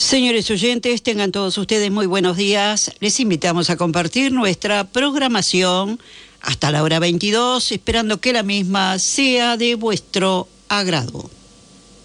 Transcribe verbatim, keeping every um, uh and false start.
Señores oyentes, tengan todos ustedes muy buenos días. Les invitamos a compartir nuestra programación hasta la hora veintidós, esperando que la misma sea de vuestro agrado.